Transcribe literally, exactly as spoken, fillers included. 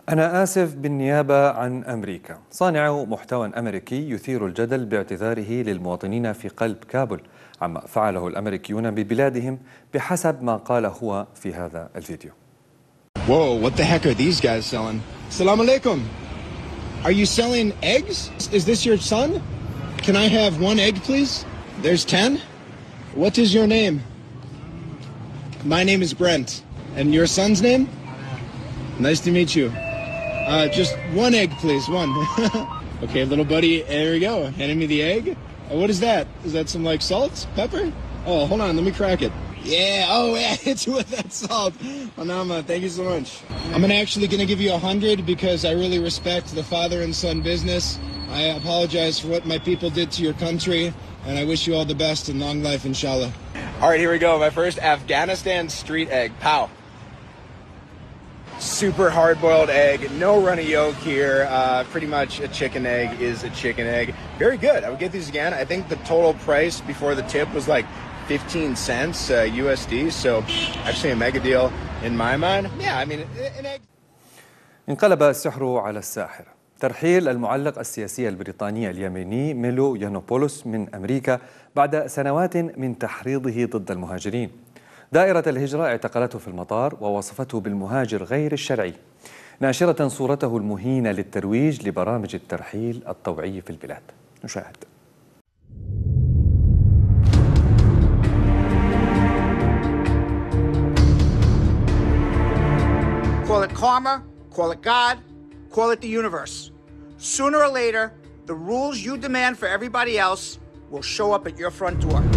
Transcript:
أنا آسف بالنيابة عن أمريكا. صانع محتوى أمريكي يثير الجدل باعتذاره للمواطنين في قلب كابول عما فعله الأمريكيون ببلادهم بحسب ما قال هو في هذا الفيديو. Whoa, what the heck are these guys selling? Assalamu alaikum. Are you selling eggs? Is this your son? Can I have one egg, please? There's ten. What is your name? My name is Brent. And your son's name? Nice to meet you. Uh, just one egg, please. One. Okay, little buddy. There we go. Handing me the egg. Uh, what is that? Is that some like salt? Pepper? Oh, hold on. Let me crack it. Yeah. Oh, yeah. Hit you with that salt. Anama, thank you so much. I'm gonna actually gonna give you a hundred because I really respect the father and son business. I apologize for what my people did to your country, and I wish you all the best and long life, inshallah. All right, here we go. My first Afghanistan street egg. Pow. Super hard-boiled egg, no runny yolk here. Uh, pretty much a chicken egg is a chicken egg. Very good. I would get these again. I think the total price before the tip was like fifteen cents uh, U S D, so actually a mega deal in my mind. Yeah, I mean, an egg. انقلب السحر على الساحر. ترحيل المعلق السياسي البريطاني اليميني ميلو يانوبولوس من أمريكا بعد سنوات من تحريضه ضد المهاجرين. دائرة الهجرة اعتقلته في المطار ووصفته بالمهاجر غير الشرعي، ناشرة صورته المهينة للترويج لبرامج الترحيل الطوعي في البلاد. نشاهد. Call it karma, call it God, call it the universe. Sooner or later, the rules you demand for everybody else will show up at your front door.